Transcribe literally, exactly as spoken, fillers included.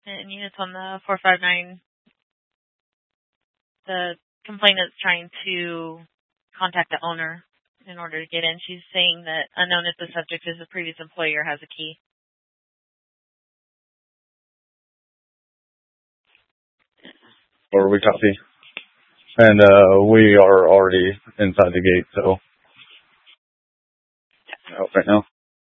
And units on the four five nine, the complainant's trying to contact the owner in order to get in. She's saying that unknown if the subject is a previous employee or has a key. Or we copy. And uh, we are already inside the gate, so out right now.